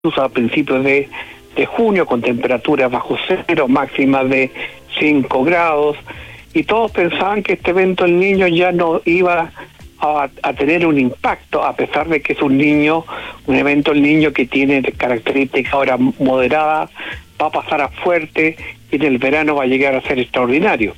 a principios de junio, con temperaturas bajo cero, máximas de 5 grados, y todos pensaban que este evento El Niño ya no iba a tener un impacto, a pesar de que es un evento El Niño que tiene características ahora moderadas, va a pasar a fuerte y en el verano va a llegar a ser extraordinario.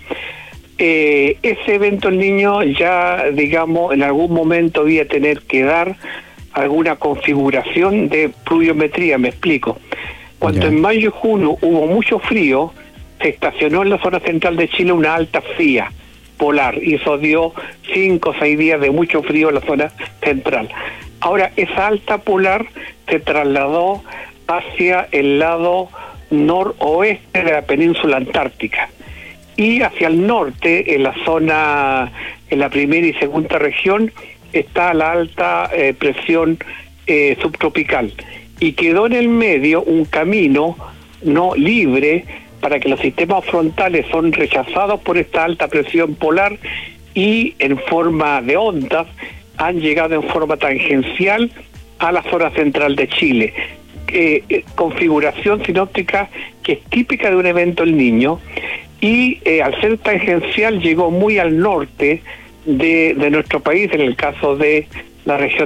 Ese evento El Niño ya, digamos, en algún momento iba a tener que dar alguna configuración de pluviometría, me explico. Cuando en mayo y junio hubo mucho frío, se estacionó en la zona central de Chile una alta fría polar, y eso dio 5 o 6 días de mucho frío en la zona central. Ahora, esa alta polar se trasladó hacia el lado noroeste de la península antártica, y hacia el norte, en la zona, en la primera y segunda región, está la alta presión subtropical, y quedó en el medio un camino no libre para que los sistemas frontales son rechazados por esta alta presión polar, y en forma de ondas han llegado en forma tangencial a la zona central de Chile. Configuración sinóptica que es típica de un evento El Niño, y al ser tangencial llegó muy al norte de nuestro país, en el caso de la región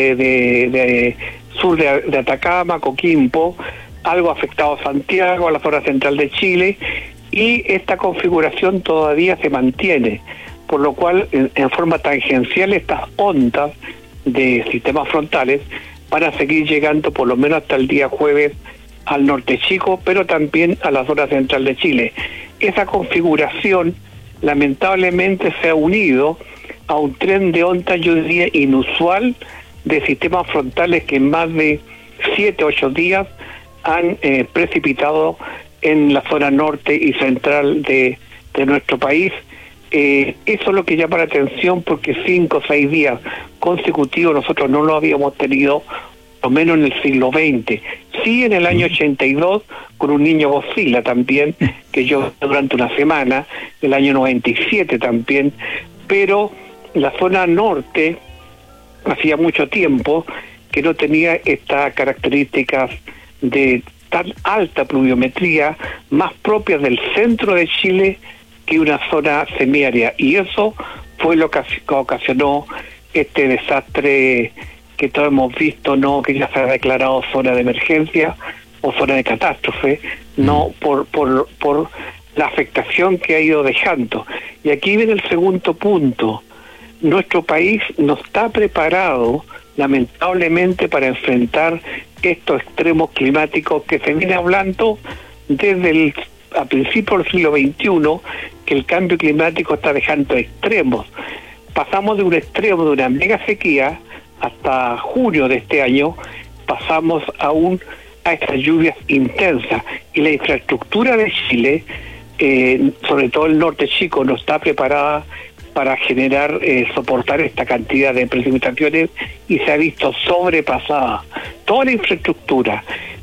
de sur de Atacama, Coquimbo, algo afectado Santiago, a la zona central de Chile, y esta configuración todavía se mantiene, por lo cual en forma tangencial estas ondas de sistemas frontales van a seguir llegando por lo menos hasta el día jueves al norte chico, pero también a la zona central de Chile. Esa configuración lamentablemente se ha unido a un tren de ondas, yo diría, inusual, de sistemas frontales que en más de 7 o 8 días han precipitado en la zona norte y central de nuestro país. Eso es lo que llama la atención, porque 5 o 6 días consecutivos nosotros no lo habíamos tenido, por lo menos en el siglo XX. Sí, en el año 82, con un niño Godzilla también, que yo durante una semana, el año 97 también, pero la zona norte hacía mucho tiempo que no tenía estas características de tan alta pluviometría, más propias del centro de Chile que una zona semiárida, y eso fue lo que ocasionó este desastre que todos hemos visto, no que ya se ha declarado zona de emergencia o zona de catástrofe, no por la afectación que ha ido dejando. Y aquí viene el segundo punto. Nuestro país no está preparado, lamentablemente, para enfrentar estos extremos climáticos que se viene hablando desde a principios del siglo XXI, que el cambio climático está dejando extremos. Pasamos de un extremo, de una mega sequía, hasta junio de este año, pasamos a estas lluvias intensas, y la infraestructura de Chile, sobre todo el norte chico, no está preparada para generar, soportar esta cantidad de precipitaciones, y se ha visto sobrepasada toda la infraestructura,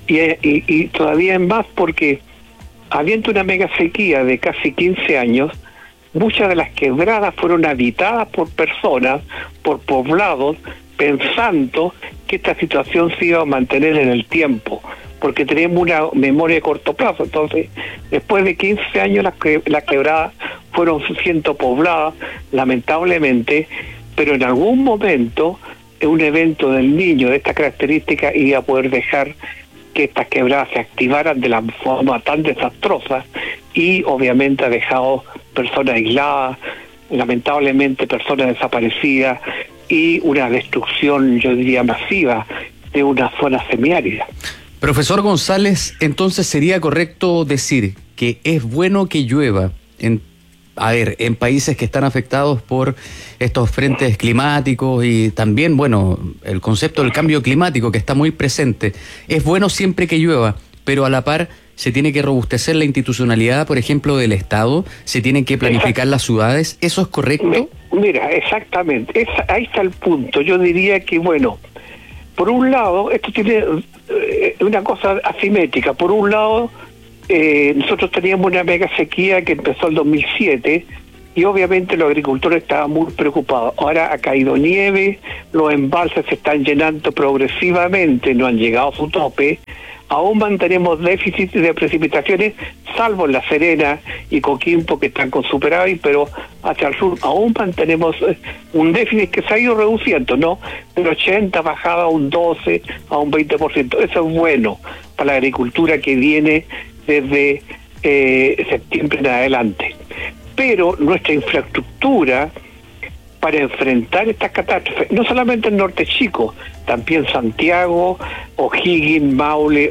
y todavía en más porque, habiendo una mega sequía de casi 15 años, muchas de las quebradas fueron habitadas por personas, por poblados, pensando que esta situación se iba a mantener en el tiempo, porque tenemos una memoria de corto plazo. Entonces, después de 15 años las quebradas fueron siendo pobladas, lamentablemente, pero en algún momento un evento del Niño de esta característica iba a poder dejar que estas quebradas se activaran de la forma tan desastrosa, y obviamente ha dejado personas aisladas, lamentablemente personas desaparecidas, y una destrucción, yo diría, masiva de una zona semiárida. Profesor González, entonces sería correcto decir que es bueno que llueva en países que están afectados por estos frentes climáticos, y también, bueno, el concepto del cambio climático que está muy presente. Es bueno siempre que llueva, pero a la par se tiene que robustecer la institucionalidad, por ejemplo, del Estado, se tienen que planificar las ciudades. ¿Eso es correcto? Mira, exactamente, ahí está el punto. Yo diría que, bueno, por un lado, esto tiene una cosa asimétrica. Por un lado, nosotros teníamos una mega sequía que empezó el 2007, y obviamente los agricultores estaban muy preocupados. Ahora ha caído nieve, los embalses se están llenando progresivamente, no han llegado a su tope, aún mantenemos déficit de precipitaciones, salvo en La Serena y Coquimbo que están con superávit, pero hacia el sur aún mantenemos un déficit que se ha ido reduciendo, ¿no? Del 80 bajaba a un 12, a un 20%. Eso es bueno para la agricultura que viene desde septiembre en adelante. Pero nuestra infraestructura para enfrentar estas catástrofes, no solamente el Norte Chico, también Santiago, O'Higgins, Maule,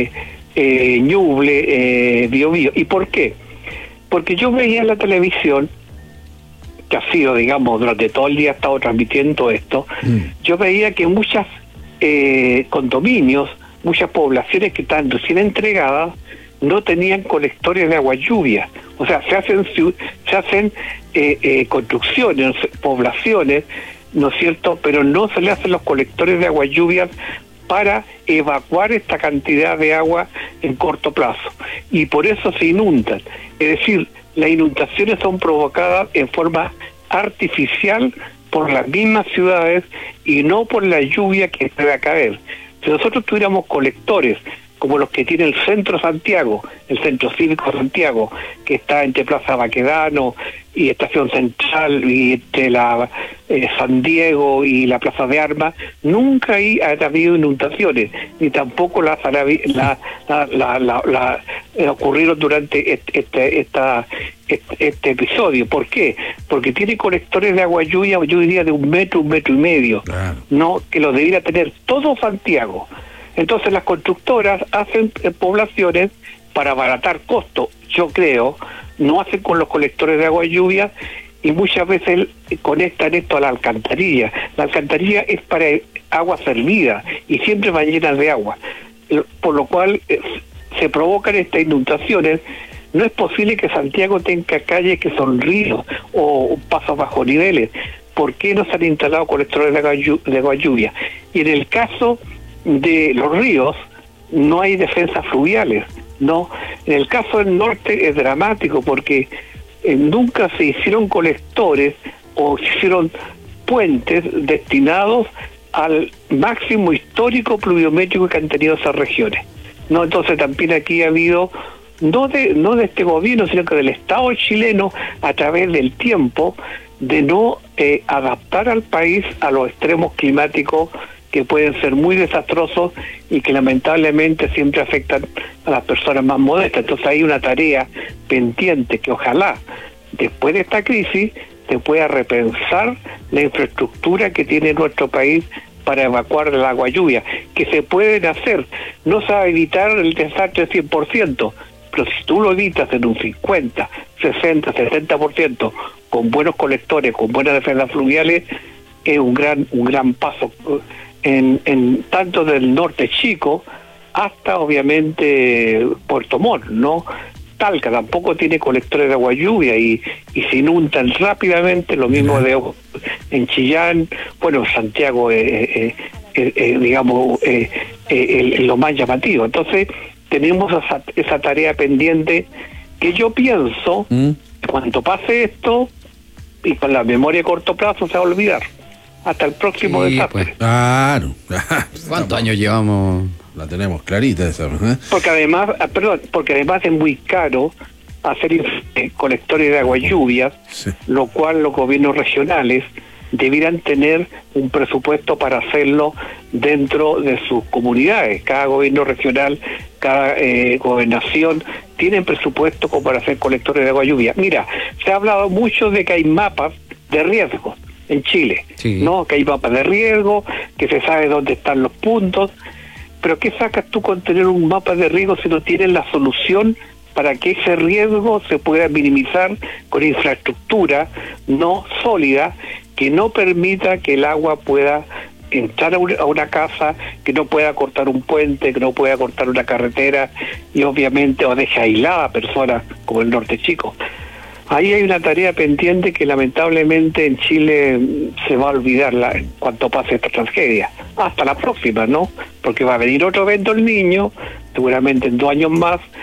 Ñuble, Biobío. ¿Y por qué? Porque yo veía en la televisión, que ha sido, digamos, durante todo el día ha estado transmitiendo esto, yo veía que muchas condominios, muchas poblaciones que están recién entregadas, no tenían colectores de agua lluvia. O sea, se hacen construcciones, poblaciones, ¿no es cierto?, pero no se le hacen los colectores de agua lluvia para evacuar esta cantidad de agua en corto plazo. Y por eso se inundan. Es decir, las inundaciones son provocadas en forma artificial por las mismas ciudades y no por la lluvia que pueda caer. Si nosotros tuviéramos colectores como los que tiene el Centro Santiago, el Centro Cívico Santiago, que está entre Plaza Baquedano y Estación Central, y entre la San Diego y la Plaza de Armas, nunca ha habido inundaciones, ni tampoco las ocurrieron durante este episodio. ¿Por qué? Porque tiene colectores de agua lluvia, yo diría de 1 metro, 1,5 metros, claro, no que lo debiera tener todo Santiago. Entonces las constructoras hacen poblaciones para abaratar costos, yo creo, no hacen con los colectores de agua y lluvia, y muchas veces conectan esto a la alcantarilla. La alcantarilla es para agua servida y siempre va llena de agua, por lo cual se provocan estas inundaciones. No es posible que Santiago tenga calles que son ríos o pasos bajo niveles. ¿Por qué no se han instalado colectores de agua y lluvia? Y en el caso de los ríos no hay defensas fluviales, ¿no? En el caso del norte es dramático porque nunca se hicieron colectores o se hicieron puentes destinados al máximo histórico pluviométrico que han tenido esas regiones, ¿no? Entonces también aquí ha habido no de este gobierno, sino que del Estado chileno, a través del tiempo, de no adaptar al país a los extremos climáticos que pueden ser muy desastrosos y que lamentablemente siempre afectan a las personas más modestas. Entonces hay una tarea pendiente que ojalá después de esta crisis se pueda repensar la infraestructura que tiene nuestro país para evacuar el agua lluvia, que se pueden hacer. No se va a evitar el desastre 100%, pero si tú lo evitas en un 50, 60, 70%, con buenos colectores, con buenas defensas fluviales, es un gran paso en tanto del Norte Chico hasta obviamente Puerto Montt, ¿no? Talca tampoco tiene colectores de agua lluvia y se inundan rápidamente, lo mismo en Chillán, bueno, Santiago digamos lo más llamativo. Entonces tenemos esa tarea pendiente que yo pienso cuando pase esto y con la memoria a corto plazo se va a olvidar hasta el próximo desastre. Pues, claro. ¿Cuántos años llevamos? La tenemos clarita esa, ¿eh? Porque además es muy caro hacer colectores de agua y lluvia, sí, lo cual los gobiernos regionales debieran tener un presupuesto para hacerlo dentro de sus comunidades. Cada gobierno regional, cada gobernación tienen presupuesto como para hacer colectores de agua y lluvia. Mira, se ha hablado mucho de que hay mapas de riesgo en Chile, sí, ¿no? Que hay mapas de riesgo, que se sabe dónde están los puntos, pero ¿qué sacas tú con tener un mapa de riesgo si no tienes la solución para que ese riesgo se pueda minimizar con infraestructura no sólida que no permita que el agua pueda entrar a una casa, que no pueda cortar un puente, que no pueda cortar una carretera y obviamente o deje aislada a personas como el Norte Chico? Ahí hay una tarea pendiente que lamentablemente en Chile se va a olvidar cuando pase esta tragedia. Hasta la próxima, ¿no? Porque va a venir otro evento El Niño, seguramente en 2 años más,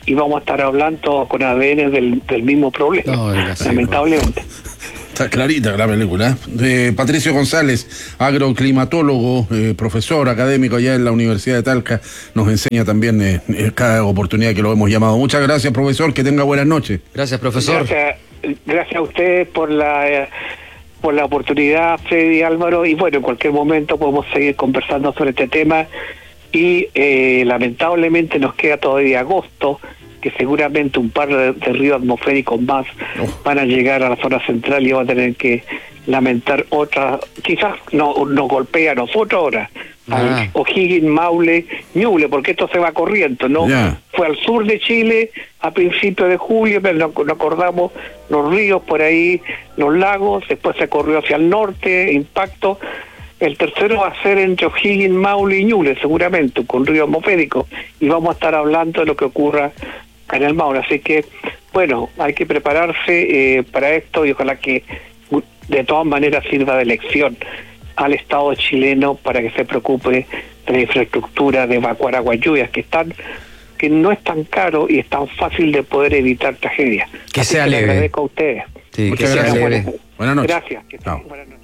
y vamos a estar hablando con ADN del mismo problema, lamentablemente. Está clarita la película. Patricio González, agroclimatólogo, profesor académico allá en la Universidad de Talca, nos enseña también cada oportunidad que lo hemos llamado. Muchas gracias, profesor, que tenga buenas noches. Gracias, profesor. Gracias a ustedes por la oportunidad, Freddy y Álvaro, y bueno, en cualquier momento podemos seguir conversando sobre este tema, y lamentablemente nos queda todavía agosto, que seguramente un par de ríos atmosféricos más van a llegar a la zona central y vamos a tener que lamentar otra, quizás nos golpea a nosotros ahora, al O'Higgins, Maule, Ñuble, porque esto se va corriendo, ¿no? Fue al sur de Chile a principios de julio, pero nos acordamos los ríos por ahí, los lagos, después se corrió hacia el norte, impacto. El tercero va a ser entre O'Higgins, Maule y Ñuble, seguramente, con río atmosférico, y vamos a estar hablando de lo que ocurra en el Maule. Así que, bueno, hay que prepararse para esto, y ojalá que de todas maneras sirva de lección al Estado chileno para que se preocupe de la infraestructura de evacuar aguas lluvias, que no es tan caro y es tan fácil de poder evitar tragedias. Que sea leve. Le agradezco a ustedes. Sí, que sea leve. Buenas noches. Gracias. Buenas noches.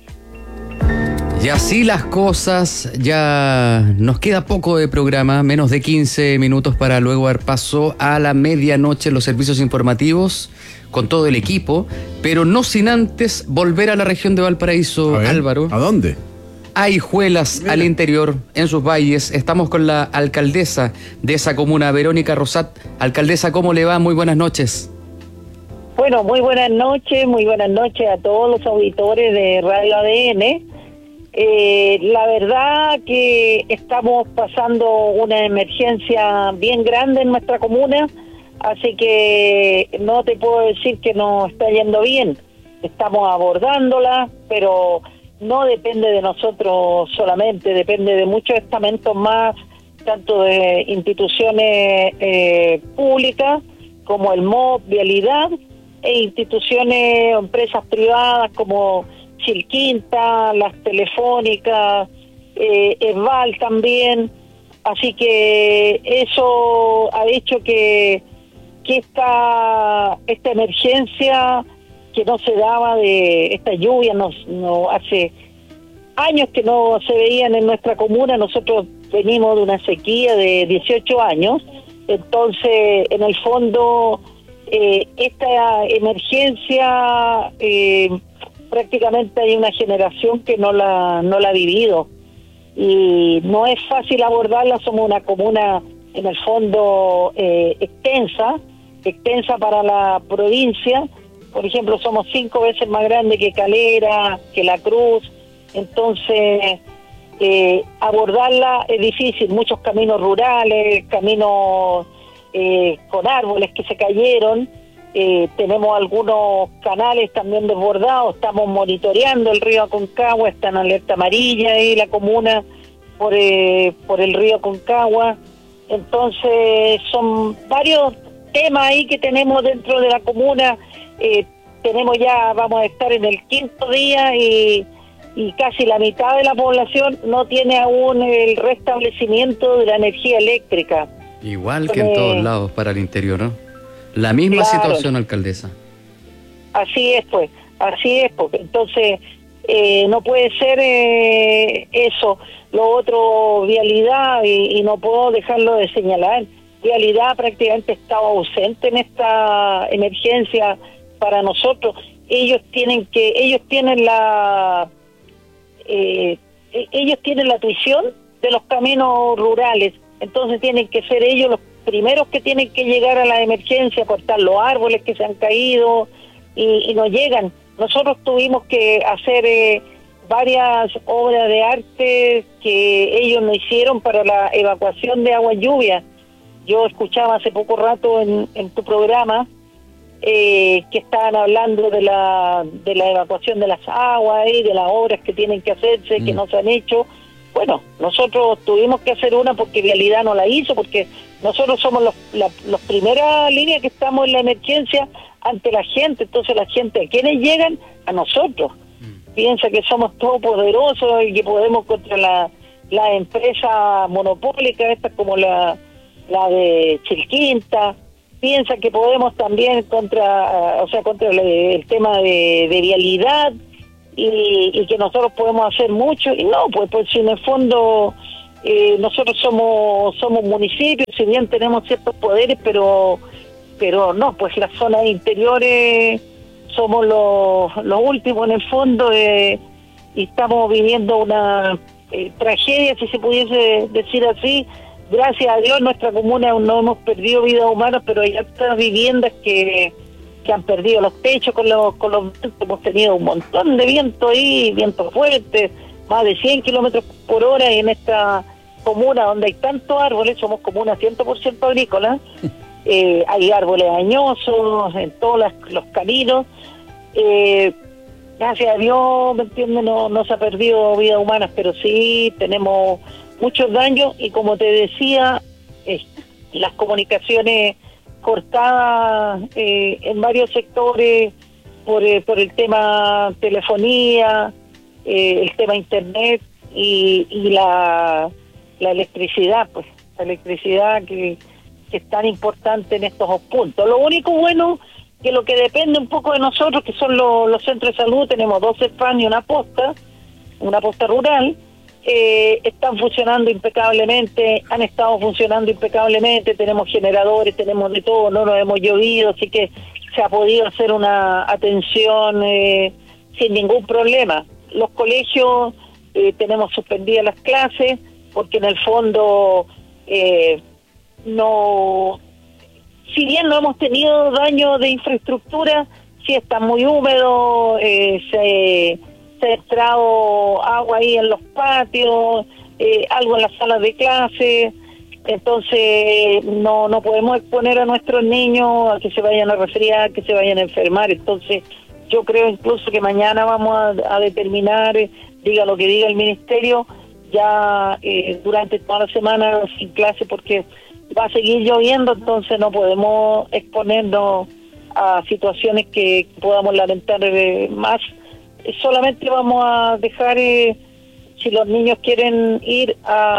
Y así las cosas, ya nos queda poco de programa, menos de 15 minutos para luego dar paso a la medianoche en los servicios informativos con todo el equipo, pero no sin antes volver a la región de Valparaíso, Álvaro. ¿A dónde? Hay Hijuelas al interior, en sus valles. Estamos con la alcaldesa de esa comuna, Verónica Rosat. Alcaldesa, ¿cómo le va? Muy buenas noches. Bueno, muy buenas noches a todos los auditores de Radio ADN. La verdad que estamos pasando una emergencia bien grande en nuestra comuna, así que no te puedo decir que nos está yendo bien. Estamos abordándola, pero no depende de nosotros solamente, depende de muchos estamentos más, tanto de instituciones públicas como el MOB, Vialidad, e instituciones o empresas privadas como Chilquinta, las telefónicas, Esval también. Así que eso ha hecho que esta emergencia que no se daba, de esta lluvia, no hace años que no se veían en nuestra comuna. Nosotros venimos de una sequía de 18 años, entonces en el fondo esta emergencia prácticamente hay una generación que no la ha vivido, y no es fácil abordarla. Somos una comuna en el fondo extensa para la provincia. Por ejemplo, somos 5 veces más grandes que Calera, que La Cruz. Entonces abordarla es difícil. Muchos caminos rurales, caminos con árboles que se cayeron. Tenemos algunos canales también desbordados. Estamos monitoreando el río Aconcagua, está en alerta amarilla ahí la comuna por el río Aconcagua. Entonces son varios temas ahí que tenemos dentro de la comuna. Vamos a estar en el 5º día y casi la mitad de la población no tiene aún el restablecimiento de la energía eléctrica. Igual que en todos lados para el interior, ¿no? La misma situación, alcaldesa. Así es, pues. Entonces, no puede ser eso. Lo otro, Vialidad, y no puedo dejarlo de señalar. Vialidad prácticamente estaba ausente en esta emergencia para nosotros. Ellos tienen la tuición de los caminos rurales. Entonces tienen que ser ellos los primeros que tienen que llegar a la emergencia, cortar los árboles que se han caído y no llegan. Nosotros tuvimos que hacer varias obras de arte que ellos no hicieron para la evacuación de agua lluvia. Yo escuchaba hace poco rato en tu programa que estaban hablando de la evacuación de las aguas y de las obras que tienen que hacerse, que no se han hecho. Bueno, nosotros tuvimos que hacer una porque Vialidad no la hizo, porque nosotros somos los primera línea que estamos en la emergencia ante la gente. Entonces la gente, ¿a quiénes llegan? A nosotros. Piensa que somos todopoderosos y que podemos contra la empresa monopólica, esta como la de Chilquinta. piensa que podemos también contra el tema de vialidad y que nosotros podemos hacer mucho, y no, pues si en el fondo nosotros somos municipios, si bien tenemos ciertos poderes, pero no, pues las zonas interiores somos los últimos en el fondo, y estamos viviendo una tragedia, si se pudiese decir así. Gracias a Dios, en nuestra comuna no hemos perdido vidas humanas, pero hay otras viviendas que han perdido los techos con los vientos. Hemos tenido un montón de viento ahí, vientos fuertes, más de 100 kilómetros por hora, y en esta comuna donde hay tantos árboles, somos comuna 100% agrícola, hay árboles añosos en todos los caminos. Gracias a Dios, ¿me entiendes? No se ha perdido vidas humanas, pero sí tenemos muchos daños, y como te decía, las comunicaciones cortadas en varios sectores por el tema telefonía, el tema internet y la electricidad, pues la electricidad que es tan importante en estos puntos. Lo único bueno que lo que depende un poco de nosotros, que son los centros de salud, tenemos 2 CEFAM y una posta rural, están funcionando impecablemente, han estado funcionando impecablemente, tenemos generadores, tenemos de todo, no nos hemos llovido, así que se ha podido hacer una atención sin ningún problema. Los colegios tenemos suspendidas las clases, porque en el fondo si bien no hemos tenido daño de infraestructura, sí está muy húmedo, se ha entrado agua ahí en los patios, algo en las salas de clase, entonces no podemos exponer a nuestros niños a que se vayan a resfriar, que se vayan a enfermar. Entonces yo creo incluso que mañana vamos a determinar, diga lo que diga el ministerio, ya durante toda la semana sin clase, porque va a seguir lloviendo, entonces no podemos exponernos a situaciones que podamos lamentar más. Solamente vamos a dejar, si los niños quieren ir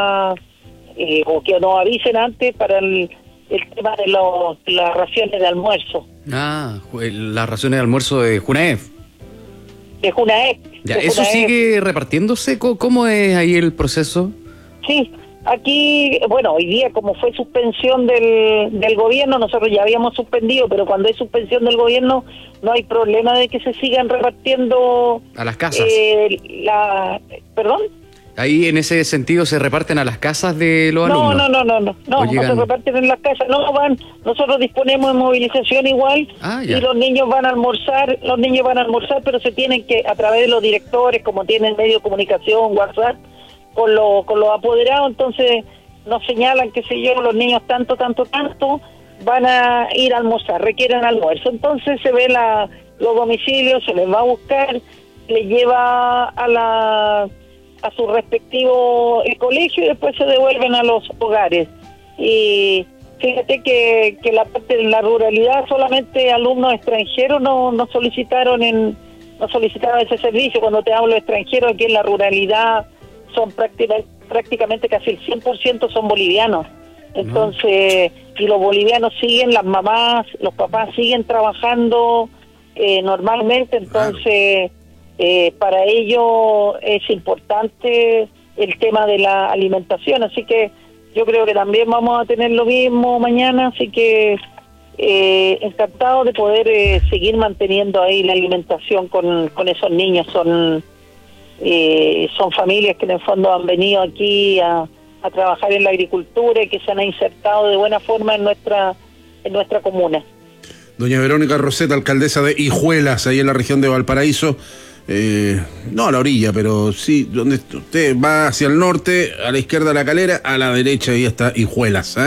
o que nos avisen antes para el tema de las raciones de almuerzo. Las raciones de almuerzo de Junaef. De Junaef. Ya, ¿eso sigue repartiéndose? ¿Cómo es ahí el proceso? Sí, aquí, bueno, hoy día como fue suspensión del gobierno, nosotros ya habíamos suspendido, pero cuando hay suspensión del gobierno no hay problema de que se sigan repartiendo a las casas. ¿Perdón? Ahí en ese sentido se reparten a las casas de los alumnos. No se reparten en las casas, nosotros disponemos de movilización igual, y los niños van a almorzar, pero se tienen que, a través de los directores, como tienen medio de comunicación, WhatsApp, con los apoderados, entonces nos señalan, qué sé yo, los niños tanto, van a ir a almorzar, requieren almuerzo, entonces se ve los domicilios, se les va a buscar, les lleva a su respectivo colegio y después se devuelven a los hogares. Y fíjate que la parte de la ruralidad, solamente alumnos extranjeros no solicitaron ese servicio. Cuando te hablo de extranjeros, aquí en la ruralidad son prácticamente casi el 100% son bolivianos. Entonces, y los bolivianos siguen, las mamás, los papás siguen trabajando normalmente, entonces para ellos es importante el tema de la alimentación, así que yo creo que también vamos a tener lo mismo mañana, así que encantado de poder seguir manteniendo ahí la alimentación con esos niños. Son familias que en el fondo han venido aquí a trabajar en la agricultura y que se han insertado de buena forma en nuestra comuna. Doña Verónica Roseta, alcaldesa de Hijuelas, ahí en la región de Valparaíso, no a la orilla, pero sí, donde usted va hacia el norte, a la izquierda La Calera, a la derecha ahí está Hijuelas,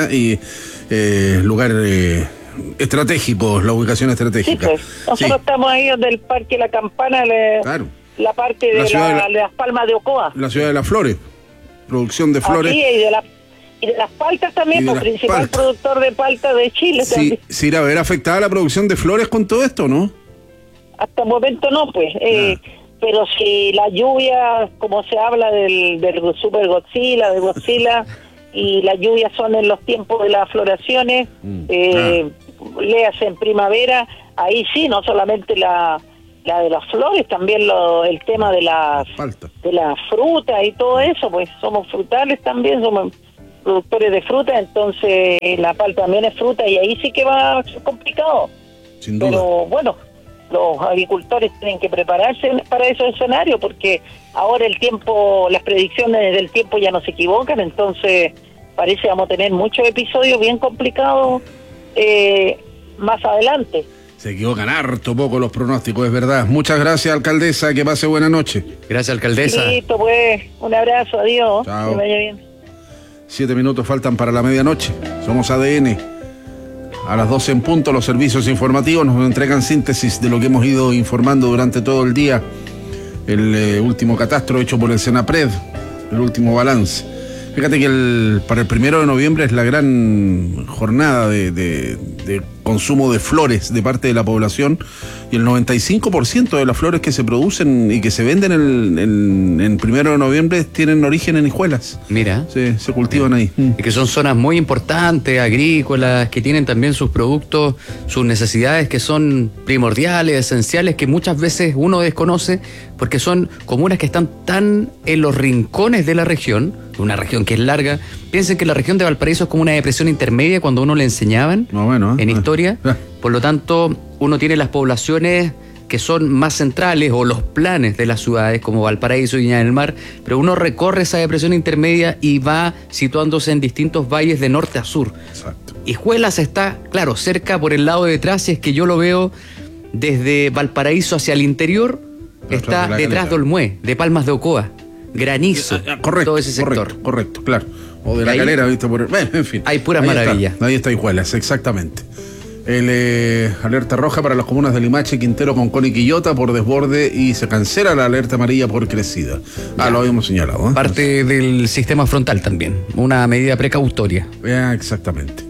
lugar estratégico, la ubicación estratégica. Sí, pues. Nosotros estamos ahí donde el Parque La Campana, claro, la parte de las Palmas de Ocoa. La ciudad de las flores, producción de flores. Aquí, y de las paltas también, pues, principal productor de palta de Chile. Sí, ¿se irá a ver afectada la producción de flores con todo esto, no? Hasta el momento no, pues. Pero si la lluvia, como se habla del Super Godzilla, y las lluvias son en los tiempos de las floraciones, léase en primavera, ahí sí, no solamente la de las flores, también el tema de las frutas y todo eso, pues somos frutales también, somos productores de fruta, entonces la palta también es fruta y ahí sí que va a ser complicado. Sin duda. Pero bueno, los agricultores tienen que prepararse para esos escenarios, porque ahora el tiempo, las predicciones del tiempo ya no se equivocan, entonces parece que vamos a tener muchos episodios bien complicados más adelante. Se equivocan harto poco los pronósticos, es verdad. Muchas gracias, alcaldesa, que pase buena noche. Gracias, alcaldesa. Listo, pues, un abrazo, adiós. Chao. Que vaya bien. 7 minutos faltan para la medianoche. Somos ADN. A las 12 en punto, los servicios informativos nos entregan síntesis de lo que hemos ido informando durante todo el día. El último catastro hecho por el Senapred, el último balance. Fíjate que para el 1 de noviembre es la gran jornada de consumo de flores de parte de la población, y el 95% de las flores que se producen y que se venden en 1 de noviembre tienen origen en Hijuelas. Mira. Se cultivan ahí. Y que son zonas muy importantes, agrícolas, que tienen también sus productos, sus necesidades que son primordiales, esenciales, que muchas veces uno desconoce porque son comunas que están tan en los rincones de la región, una región que es larga. Piensen que la región de Valparaíso es como una depresión intermedia cuando uno le enseñaban en historia. Por lo tanto, uno tiene las poblaciones que son más centrales o los planes de las ciudades como Valparaíso y Viña del Mar, pero uno recorre esa depresión intermedia y va situándose en distintos valles de norte a sur. Exacto. Hijuelas está, claro, cerca por el lado de detrás, si es que yo lo veo desde Valparaíso hacia el interior, está detrás de Olmué, de Palmas de Ocoa, Granizo, correcto, todo ese sector. Correcto, claro. O de la Calera, ¿viste? En fin. Hay puras maravillas. Ahí está Hijuelas, exactamente. Alerta roja para las comunas de Limache, Quintero, Concón y Quillota por desborde, y se cancela la alerta amarilla por crecida. Lo habíamos señalado. Parte del sistema frontal también, una medida precautoria. Exactamente.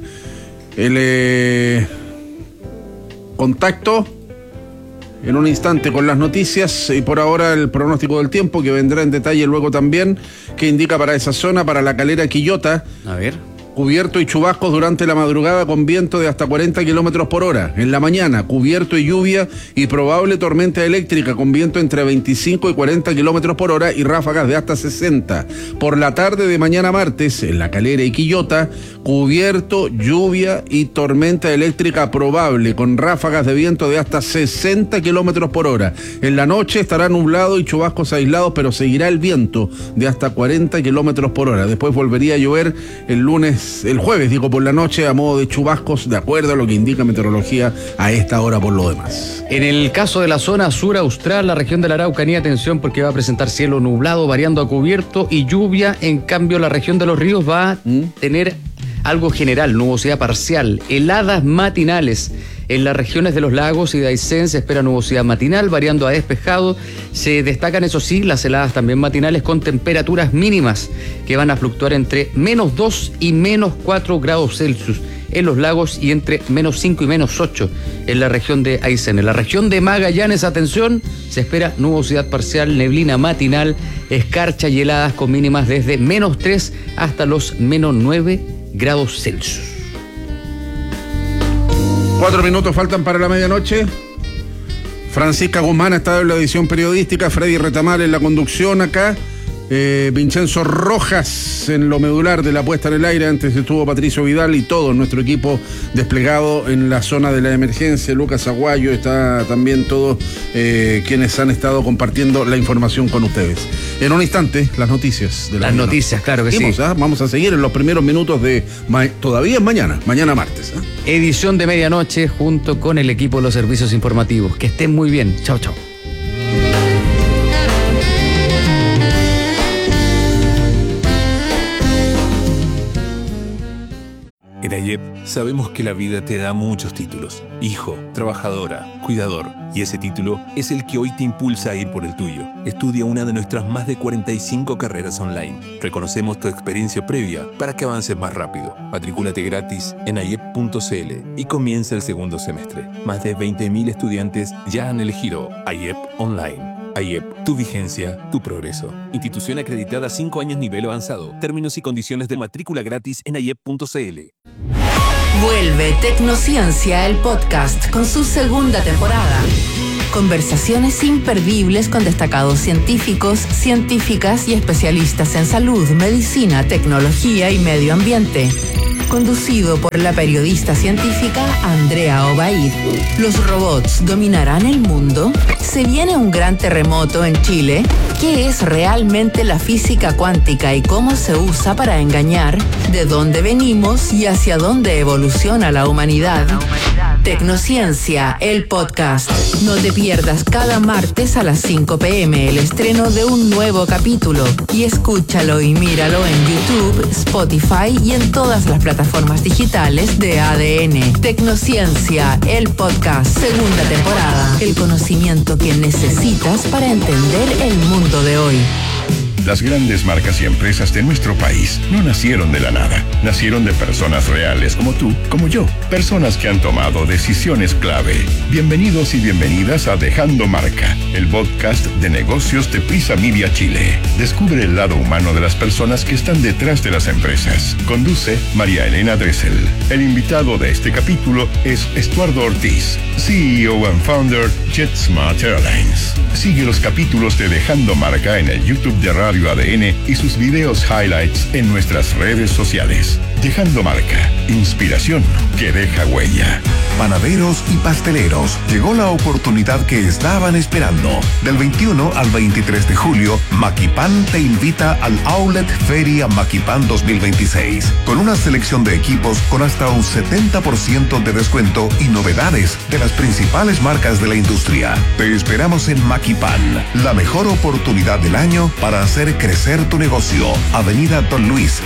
Contacto en un instante con las noticias, y por ahora el pronóstico del tiempo, que vendrá en detalle luego también, que indica para esa zona, para la Calera Quillota. A ver. Cubierto y chubascos durante la madrugada con viento de hasta 40 kilómetros por hora. En la mañana, cubierto y lluvia y probable tormenta eléctrica con viento entre 25 y 40 kilómetros por hora y ráfagas de hasta 60. Por la tarde de mañana martes, en La Calera y Quillota, cubierto, lluvia y tormenta eléctrica probable con ráfagas de viento de hasta 60 kilómetros por hora. En la noche estará nublado y chubascos aislados, pero seguirá el viento de hasta 40 kilómetros por hora. Después volvería a llover el jueves, por la noche, a modo de chubascos, de acuerdo a lo que indica meteorología a esta hora por lo demás. En el caso de la zona sur austral, la región de la Araucanía, atención porque va a presentar cielo nublado, variando a cubierto y lluvia. En cambio, la región de los ríos va a tener algo general, nubosidad parcial, heladas matinales. En las regiones de los lagos y de Aysén se espera nubosidad matinal, variando a despejado. Se destacan, eso sí, las heladas también matinales con temperaturas mínimas que van a fluctuar entre -2 y -4 grados Celsius en los lagos y entre -5 y -8 en la región de Aysén. En la región de Magallanes, atención, se espera nubosidad parcial, neblina matinal, escarcha y heladas con mínimas desde -3 hasta los -9 grados Celsius. 4 minutos faltan para la medianoche. Francisca Guzmán ha estado en la edición periodística, Freddy Retamal en la conducción acá, Vincenzo Rojas en lo medular de la puesta en el aire. Antes estuvo Patricio Vidal y todo nuestro equipo desplegado en la zona de la emergencia. Lucas Aguayo, está también todos quienes han estado compartiendo la información con ustedes. En un instante, las noticias de la mañana. Noticias, claro que sí. Vamos a seguir en los primeros minutos de todavía es mañana martes. Edición de medianoche junto con el equipo de los servicios informativos. Que estén muy bien. Chao, chao. En AYEP sabemos que la vida te da muchos títulos: hijo, trabajadora, cuidador. Y ese título es el que hoy te impulsa a ir por el tuyo. Estudia una de nuestras más de 45 carreras online. Reconocemos tu experiencia previa para que avances más rápido. Matricúlate gratis en ayep.cl y comienza el segundo semestre. Más de 20.000 estudiantes ya han elegido AYEP Online. AYEP, tu vigencia, tu progreso. Institución acreditada 5 años nivel avanzado. Términos y condiciones de matrícula gratis en ayep.cl. Vuelve Tecnociencia, el podcast, con su segunda temporada. Conversaciones imperdibles con destacados científicos, científicas y especialistas en salud, medicina, tecnología y medio ambiente. Conducido por la periodista científica Andrea Obaid. ¿Los robots dominarán el mundo? ¿Se viene un gran terremoto en Chile? ¿Qué es realmente la física cuántica y cómo se usa para engañar? ¿De dónde venimos y hacia dónde evoluciona la humanidad? Tecnociencia, el podcast. No te pierdas cada martes a las 5 p.m. el estreno de un nuevo capítulo y escúchalo y míralo en YouTube, Spotify y en todas las plataformas digitales de ADN. Tecnociencia, el podcast, segunda temporada. El conocimiento que necesitas para entender el mundo de hoy. Las grandes marcas y empresas de nuestro país no nacieron de la nada. Nacieron de personas reales como tú, como yo. Personas que han tomado decisiones clave. Bienvenidos y bienvenidas a Dejando Marca, el podcast de negocios de Prisa Media Chile. Descubre el lado humano de las personas que están detrás de las empresas. Conduce María Elena Dressel. El invitado de este capítulo es Estuardo Ortiz, CEO and founder JetSmart Airlines. Sigue los capítulos de Dejando Marca en el YouTube de Radio ADN y sus videos highlights en nuestras redes sociales. Dejando Marca, inspiración que deja huella. Panaderos y pasteleros, llegó la oportunidad que estaban esperando. Del 21 al 23 de julio, Maquipan te invita al Outlet Feria Maquipan 2026, con una selección de equipos con hasta un 70% de descuento y novedades de las principales marcas de la industria. Te esperamos en Maquipan, la mejor oportunidad del año para hacer crecer tu negocio. Avenida Don Luis,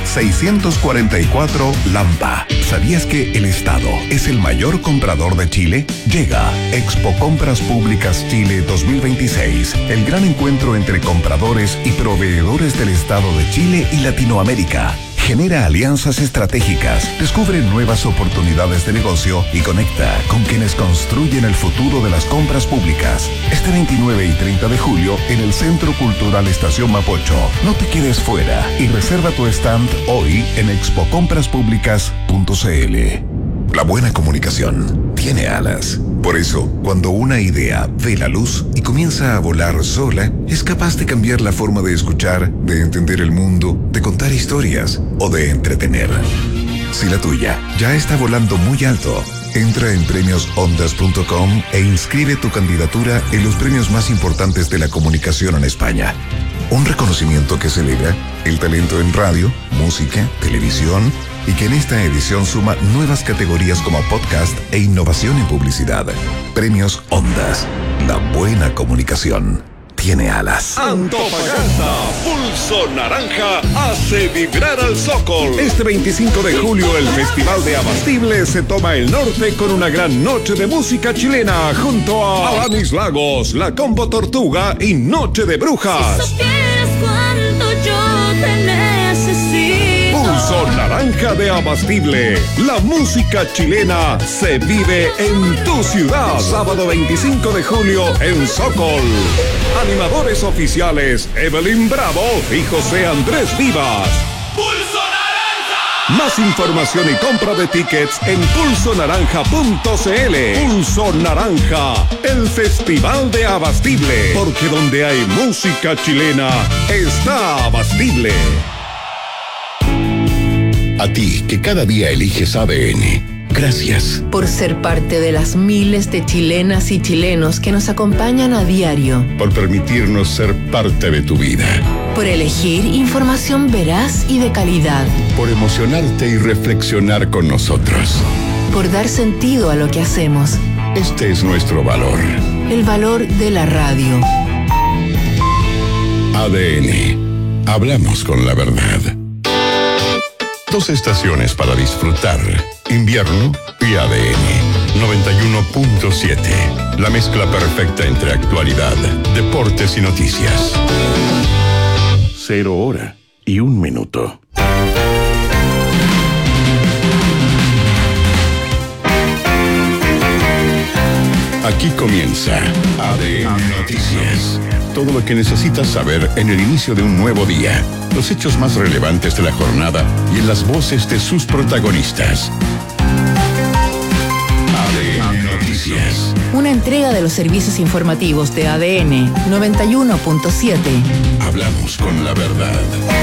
644 Lampa. ¿Sabías que el Estado es el mayor comprador de Chile? Llega Expo Compras Públicas Chile 2026, el gran encuentro entre compradores y proveedores del Estado de Chile y Latinoamérica. Genera alianzas estratégicas, descubre nuevas oportunidades de negocio y conecta con quienes construyen el futuro de las compras públicas. Este 29 y 30 de julio en el Centro Cultural Estación Mapocho. No te quedes fuera y reserva tu stand hoy en expocompraspublicas.cl. La buena comunicación tiene alas. Por eso, cuando una idea ve la luz y comienza a volar sola, es capaz de cambiar la forma de escuchar, de entender el mundo, de contar historias o de entretener. Si la tuya ya está volando muy alto, entra en premiosondas.com e inscribe tu candidatura en los premios más importantes de la comunicación en España. Un reconocimiento que celebra el talento en radio, música, televisión y que en esta edición suma nuevas categorías como podcast e innovación en publicidad. Premios Ondas. La buena comunicación tiene alas. Antofagasta, Pulso Naranja hace vibrar al Zócol. Este 25 de julio el Festival de Abastible se toma el norte con una gran noche de música chilena junto a Alanis Lagos, La Combo Tortuga y Noche de Brujas. Si supieras cuánto yo te necesito. Pulso Naranja de Abastible. La música chilena se vive en tu ciudad. Sábado 25 de julio en Zócol. Animadores oficiales Evelyn Bravo y José Andrés Vivas. ¡Pulso Naranja! Más información y compra de tickets en pulsonaranja.cl. Pulso Naranja, el Festival de Abastible. Porque donde hay música chilena, está Abastible. A ti, que cada día eliges ADN. Gracias. Por ser parte de las miles de chilenas y chilenos que nos acompañan a diario. Por permitirnos ser parte de tu vida. Por elegir información veraz y de calidad. Por emocionarte y reflexionar con nosotros. Por dar sentido a lo que hacemos. Este es nuestro valor. El valor de la radio. ADN. Hablamos con la verdad. 2 estaciones para disfrutar. Invierno y ADN 91.7. La mezcla perfecta entre actualidad, deportes y noticias. 0 hora y 1 minuto. Aquí comienza ADN Noticias. Todo lo que necesitas saber en el inicio de un nuevo día. Los hechos más relevantes de la jornada y en las voces de sus protagonistas. Una entrega de los servicios informativos de ADN 91.7. Hablamos con la verdad.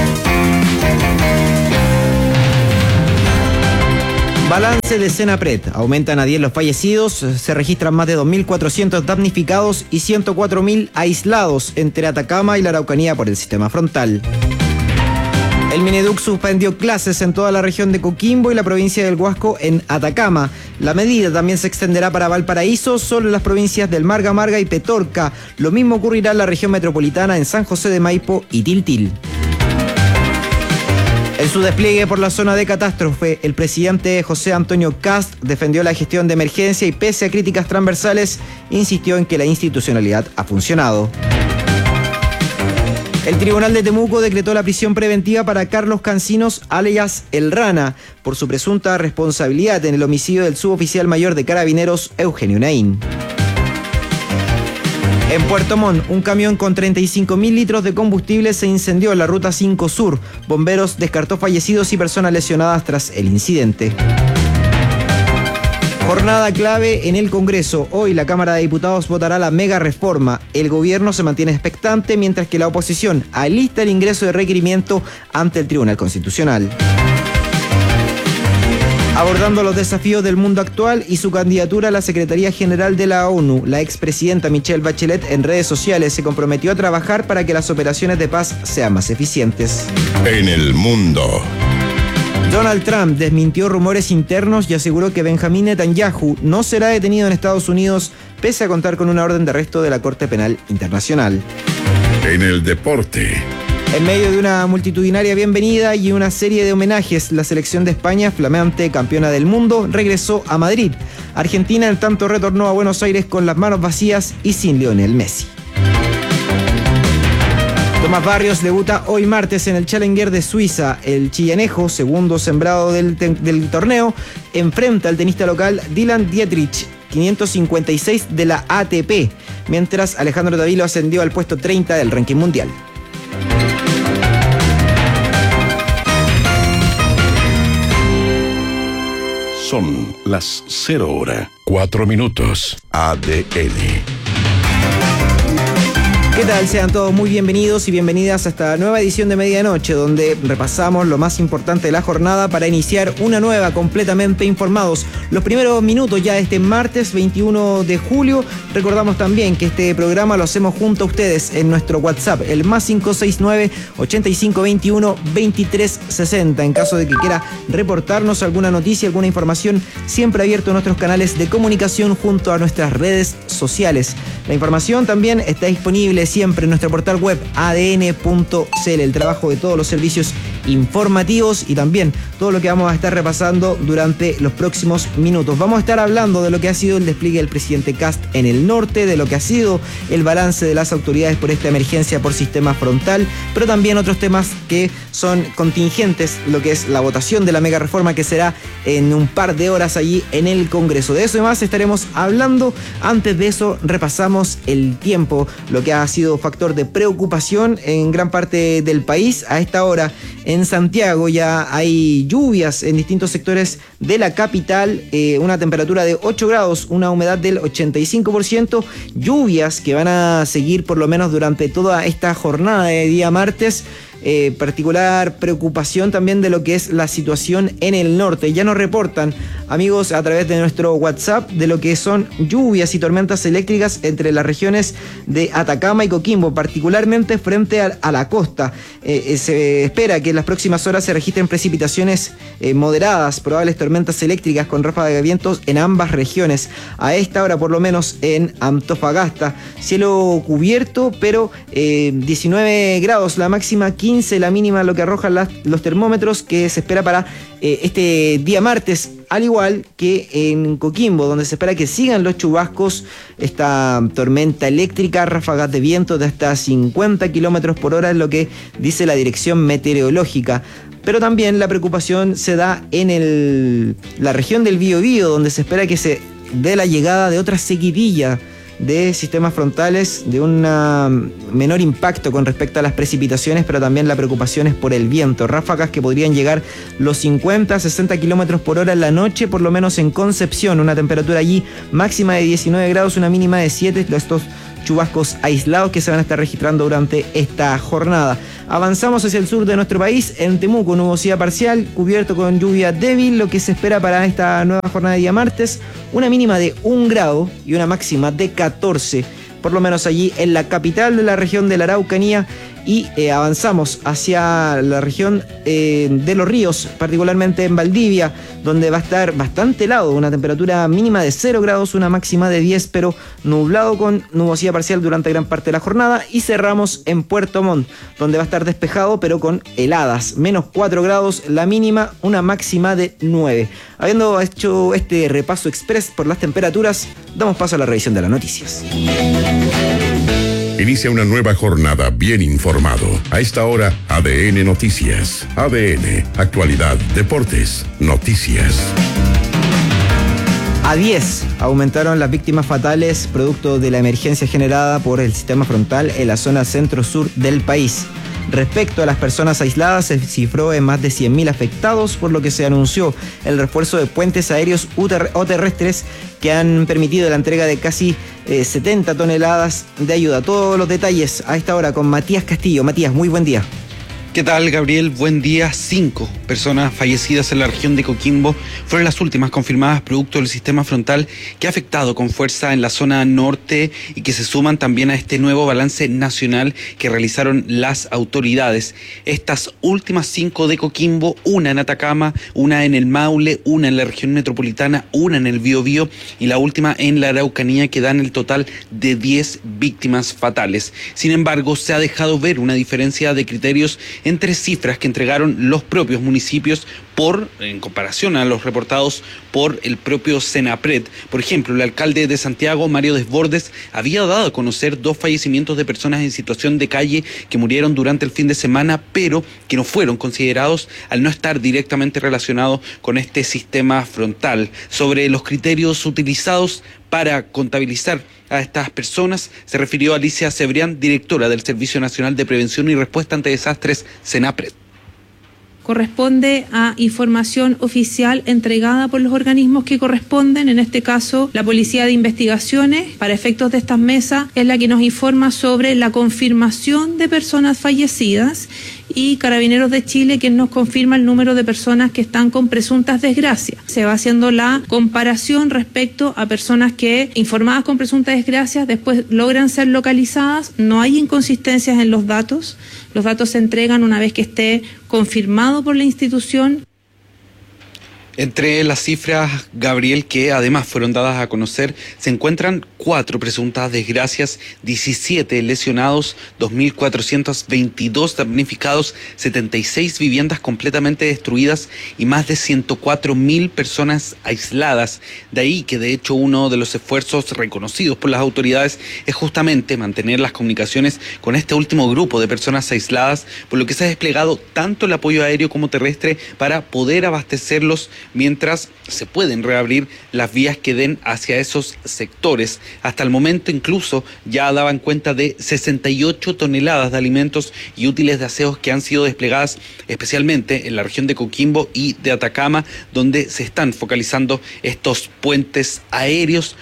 Balance de Senapred. Aumentan a 10 los fallecidos, se registran más de 2.400 damnificados y 104.000 aislados entre Atacama y la Araucanía por el sistema frontal. El Mineduc suspendió clases en toda la región de Coquimbo y la provincia del Huasco en Atacama. La medida también se extenderá para Valparaíso, solo en las provincias del Marga Marga y Petorca. Lo mismo ocurrirá en la región metropolitana en San José de Maipo y Tiltil. En su despliegue por la zona de catástrofe, el presidente José Antonio Kast defendió la gestión de emergencia y, pese a críticas transversales, insistió en que la institucionalidad ha funcionado. El Tribunal de Temuco decretó la prisión preventiva para Carlos Cancinos, alias El Rana, por su presunta responsabilidad en el homicidio del suboficial mayor de Carabineros, Eugenio Naín. En Puerto Montt, un camión con 35.000 litros de combustible se incendió en la Ruta 5 Sur. Bomberos descartó fallecidos y personas lesionadas tras el incidente. Jornada clave en el Congreso. Hoy la Cámara de Diputados votará la mega reforma. El gobierno se mantiene expectante mientras que la oposición alista el ingreso de requerimiento ante el Tribunal Constitucional. Abordando los desafíos del mundo actual y su candidatura a la Secretaría General de la ONU, la expresidenta Michelle Bachelet en redes sociales se comprometió a trabajar para que las operaciones de paz sean más eficientes. En el mundo. Donald Trump desmintió rumores internos y aseguró que Benjamín Netanyahu no será detenido en Estados Unidos pese a contar con una orden de arresto de la Corte Penal Internacional. En el deporte. En medio de una multitudinaria bienvenida y una serie de homenajes, la selección de España, flamante campeona del mundo, regresó a Madrid. Argentina, en tanto, retornó a Buenos Aires con las manos vacías y sin Lionel Messi. Tomás Barrios debuta hoy martes en el Challenger de Suiza. El chillanejo, segundo sembrado del torneo, enfrenta al tenista local Dylan Dietrich, 556 de la ATP, mientras Alejandro Davilo ascendió al puesto 30 del ranking mundial. Son las 0:04. ADN. ¿Qué tal? Sean todos muy bienvenidos y bienvenidas a esta nueva edición de Medianoche, donde repasamos lo más importante de la jornada para iniciar una nueva completamente informados. Los primeros minutos ya de este martes 21 de julio. Recordamos también que este programa lo hacemos junto a ustedes en nuestro WhatsApp, el más 569-8521-2360. En caso de que quiera reportarnos alguna noticia, alguna información, siempre abierto a nuestros canales de comunicación junto a nuestras redes sociales. La información también está disponible siempre en nuestro portal web adn.cl, el trabajo de todos los servicios informativos y también todo lo que vamos a estar repasando durante los próximos minutos. Vamos a estar hablando de lo que ha sido el despliegue del presidente Kast en el norte, de lo que ha sido el balance de las autoridades por esta emergencia por sistema frontal, pero también otros temas que son contingentes, lo que es la votación de la mega reforma que será en un par de horas allí en el Congreso. De eso y más estaremos hablando. Antes de eso repasamos el tiempo, lo que ha sido factor de preocupación en gran parte del país. A esta hora en Santiago ya hay lluvias en distintos sectores de la capital, una temperatura de 8 grados, una humedad del 85%, lluvias que van a seguir por lo menos durante toda esta jornada de día martes. Particular preocupación también de lo que es la situación en el norte. Ya nos reportan, amigos, a través de nuestro WhatsApp, de lo que son lluvias y tormentas eléctricas entre las regiones de Atacama y Coquimbo, particularmente frente a la costa. Se espera que en las próximas horas se registren precipitaciones moderadas, probables tormentas eléctricas con ráfagas de vientos en ambas regiones. A esta hora, por lo menos en Antofagasta, cielo cubierto, pero 19 grados la máxima, 15 la mínima, lo que arrojan los termómetros, que se espera para este día martes, al igual que en Coquimbo, donde se espera que sigan los chubascos, esta tormenta eléctrica, ráfagas de viento de hasta 50 kilómetros por hora, es lo que dice la dirección meteorológica. Pero también la preocupación se da en la región del Biobío, donde se espera que se dé la llegada de otra sequidilla de sistemas frontales, de un menor impacto con respecto a las precipitaciones, pero también la preocupación es por el viento. Ráfagas que podrían llegar los 50, 60 kilómetros por hora en la noche, por lo menos en Concepción. Una temperatura allí máxima de 19 grados, una mínima de 7. Estos chubascos aislados que se van a estar registrando durante esta jornada. Avanzamos hacia el sur de nuestro país. En Temuco, nubosidad parcial, cubierto con lluvia débil. Lo que se espera para esta nueva jornada de día martes, una mínima de 1 grado y una máxima de 14, por lo menos allí en la capital de la región de la Araucanía. Y avanzamos hacia la región de Los Ríos, particularmente en Valdivia, donde va a estar bastante helado, una temperatura mínima de 0 grados, una máxima de 10, pero nublado con nubosidad parcial durante gran parte de la jornada. Y cerramos en Puerto Montt, donde va a estar despejado, pero con heladas, menos 4 grados la mínima, una máxima de 9. Habiendo hecho este repaso express por las temperaturas, damos paso a la revisión de las noticias. Inicia una nueva jornada bien informado. A esta hora, ADN Noticias. ADN, actualidad, deportes, noticias. A 10 aumentaron las víctimas fatales producto de la emergencia generada por el sistema frontal en la zona centro-sur del país. Respecto a las personas aisladas, se cifró en más de 100.000 afectados, por lo que se anunció el refuerzo de puentes aéreos o terrestres que han permitido la entrega de casi 70 toneladas de ayuda. Todos los detalles a esta hora con Matías Castillo. Matías, muy buen día. ¿Qué tal, Gabriel? Buen día. 5 personas fallecidas en la región de Coquimbo fueron las últimas confirmadas producto del sistema frontal que ha afectado con fuerza en la zona norte y que se suman también a este nuevo balance nacional que realizaron las autoridades. Estas últimas 5 de Coquimbo, una en Atacama, una en el Maule, una en la región metropolitana, una en el Biobío y la última en la Araucanía, que dan el total de 10 víctimas fatales. Sin embargo, se ha dejado ver una diferencia de criterios entre cifras que entregaron los propios municipios en comparación a los reportados por el propio Senapred. Por ejemplo, el alcalde de Santiago, Mario Desbordes, había dado a conocer 2 fallecimientos de personas en situación de calle que murieron durante el fin de semana, pero que no fueron considerados al no estar directamente relacionados con este sistema frontal. Sobre los criterios utilizados para contabilizar a estas personas, se refirió Alicia Cebrián, directora del Servicio Nacional de Prevención y Respuesta ante Desastres, Senapred. Corresponde a información oficial entregada por los organismos que corresponden, en este caso la Policía de Investigaciones, para efectos de estas mesas, es la que nos informa sobre la confirmación de personas fallecidas, y Carabineros de Chile, quien nos confirma el número de personas que están con presuntas desgracias. Se va haciendo la comparación respecto a personas que, informadas con presuntas desgracias, después logran ser localizadas. No hay inconsistencias en los datos se entregan una vez que esté confirmado por la institución. Entre las cifras, Gabriel, que además fueron dadas a conocer, se encuentran 4 presuntas desgracias, 17 lesionados, 2.422 damnificados, 76 viviendas completamente destruidas y más de 104.000 personas aisladas. De ahí que, de hecho, uno de los esfuerzos reconocidos por las autoridades es justamente mantener las comunicaciones con este último grupo de personas aisladas, por lo que se ha desplegado tanto el apoyo aéreo como terrestre para poder abastecerlos mientras se pueden reabrir las vías que den hacia esos sectores. Hasta el momento incluso ya daban cuenta de 68 toneladas de alimentos y útiles de aseo que han sido desplegadas especialmente en la región de Coquimbo y de Atacama, donde se están focalizando estos puentes aéreos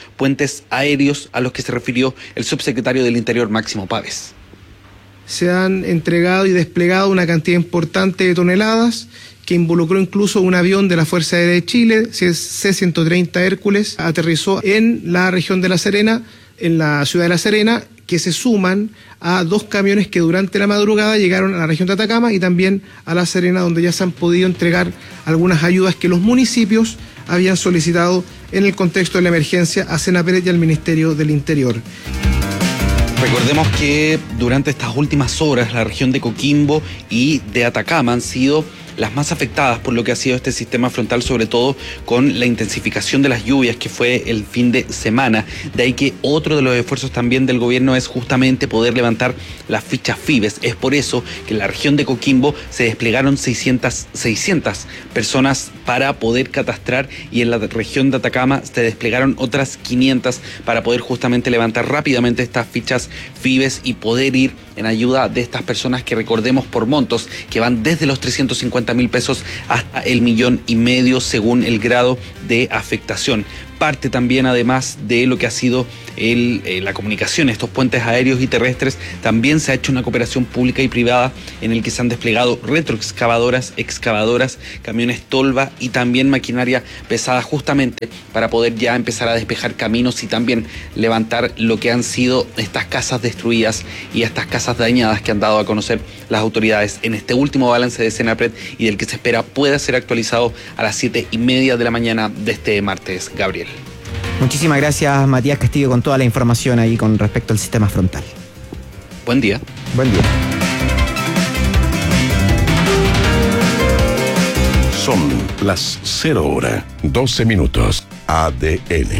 a los que se refirió el subsecretario del Interior, Máximo Pávez. Se han entregado y desplegado una cantidad importante de toneladas que involucró incluso un avión de la Fuerza Aérea de Chile, C-130 Hércules, aterrizó en la región de La Serena, en la ciudad de La Serena, que se suman a 2 camiones que durante la madrugada llegaron a la región de Atacama y también a La Serena, donde ya se han podido entregar algunas ayudas que los municipios habían solicitado en el contexto de la emergencia a Senapred y al Ministerio del Interior. Recordemos que durante estas últimas horas la región de Coquimbo y de Atacama han sido las más afectadas por lo que ha sido este sistema frontal, sobre todo con la intensificación de las lluvias que fue el fin de semana. De ahí que otro de los esfuerzos también del gobierno es justamente poder levantar las fichas FIBES. Es por eso que en la región de Coquimbo se desplegaron 600 personas para poder catastrar, y en la región de Atacama se desplegaron otras 500 para poder justamente levantar rápidamente estas fichas FIBES y poder ir en ayuda de estas personas que, recordemos, por montos que van desde los 350.000 pesos hasta el 1,5 millones según el grado de afectación. Parte también, además de lo que ha sido la comunicación, estos puentes aéreos y terrestres, también se ha hecho una cooperación pública y privada en el que se han desplegado retroexcavadoras, excavadoras, camiones tolva y también maquinaria pesada, justamente para poder ya empezar a despejar caminos y también levantar lo que han sido estas casas destruidas y estas casas dañadas que han dado a conocer las autoridades en este último balance de Senapred, y del que se espera pueda ser actualizado a las 7:30 de la mañana de este martes. Gabriel. Muchísimas gracias, Matías Castillo, con toda la información ahí con respecto al sistema frontal. Buen día. Buen día. Son las 0:12. ADN.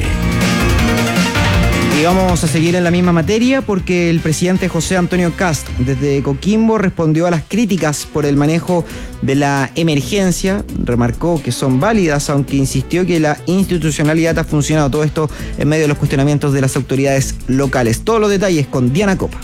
Y vamos a seguir en la misma materia porque el presidente José Antonio Kast desde Coquimbo respondió a las críticas por el manejo de la emergencia. Remarcó que son válidas, aunque insistió que la institucionalidad ha funcionado. Todo esto en medio de los cuestionamientos de las autoridades locales. Todos los detalles con Diana Copa.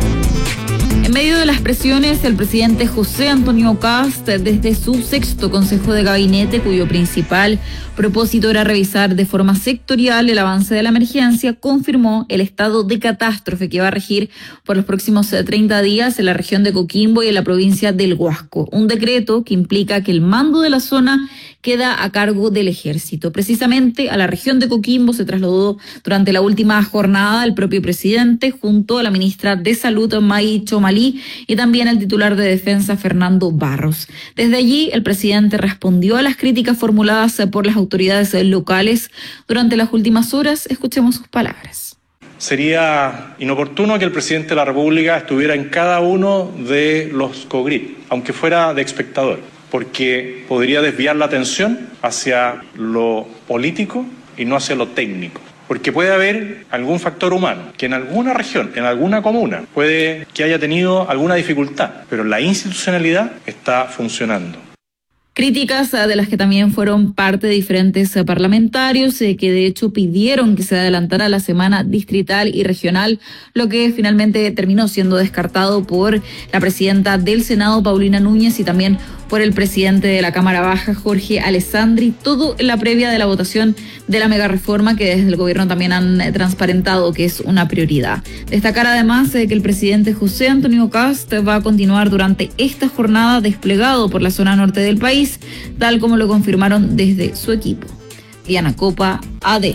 En medio de las presiones, el presidente José Antonio Kast, desde su 6º Consejo de Gabinete, cuyo principal propósito era revisar de forma sectorial el avance de la emergencia, confirmó el estado de catástrofe que va a regir por los próximos 30 días en la región de Coquimbo y en la provincia del Huasco. Un decreto que implica que el mando de la zona queda a cargo del Ejército. Precisamente a la región de Coquimbo se trasladó durante la última jornada el propio presidente junto a la ministra de Salud, May Chomalí, y también el titular de Defensa, Fernando Barros. Desde allí, el presidente respondió a las críticas formuladas por las autoridades locales durante las últimas horas. Escuchemos sus palabras. Sería inoportuno que el presidente de la República estuviera en cada uno de los COGRIP, aunque fuera de espectador, porque podría desviar la atención hacia lo político y no hacia lo técnico. Porque puede haber algún factor humano que en alguna región, en alguna comuna, puede que haya tenido alguna dificultad, pero la institucionalidad está funcionando. Críticas de las que también fueron parte de diferentes parlamentarios que de hecho pidieron que se adelantara la semana distrital y regional, lo que finalmente terminó siendo descartado por la presidenta del Senado, Paulina Núñez, y también por el presidente de la Cámara Baja, Jorge Alessandri, todo en la previa de la votación de la megareforma que desde el gobierno también han transparentado que es una prioridad. Destacar además que el presidente José Antonio Kast va a continuar durante esta jornada desplegado por la zona norte del país, tal como lo confirmaron desde su equipo. Diana Copa, ADN.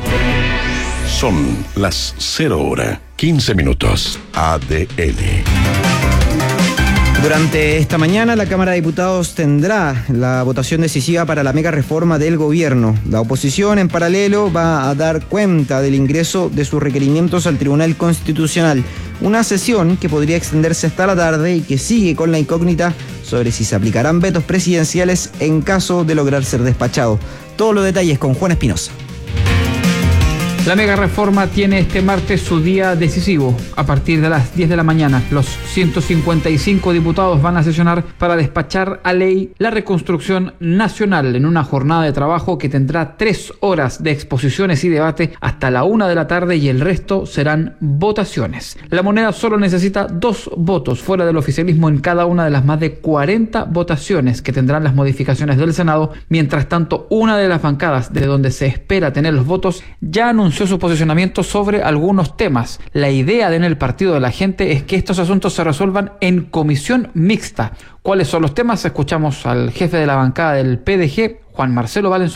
Son las 0:15. ADN. Durante esta mañana, la Cámara de Diputados tendrá la votación decisiva para la mega reforma del gobierno. La oposición, en paralelo, va a dar cuenta del ingreso de sus requerimientos al Tribunal Constitucional. Una sesión que podría extenderse hasta la tarde y que sigue con la incógnita sobre si se aplicarán vetos presidenciales en caso de lograr ser despachado. Todos los detalles con Juan Espinosa. La mega reforma tiene este martes su día decisivo. A partir de las 10 de la mañana, los 155 diputados van a sesionar para despachar a ley la reconstrucción nacional en una jornada de trabajo que tendrá 3 horas de exposiciones y debate hasta la 1 de la tarde, y el resto serán votaciones. La moneda solo necesita 2 votos fuera del oficialismo en cada una de las más de 40 votaciones que tendrán las modificaciones del Senado. Mientras tanto, una de las bancadas de donde se espera tener los votos ya anunció su posicionamiento sobre algunos temas. La idea en el Partido de la Gente es que estos asuntos se resuelvan en comisión mixta. ¿Cuáles son los temas? Escuchamos al jefe de la bancada del PDG, Juan Marcelo Valenzuela.